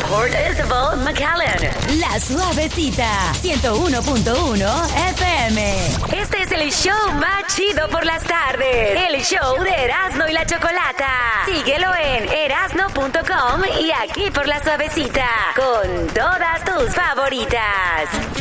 Port Isabel, McAllen. La Suavecita, 101.1 FM. Este es el show más chido por las tardes. El show de Erasmo y la Chocolata. Síguelo en erasno.com y aquí por La Suavecita. Con todas tus favoritas.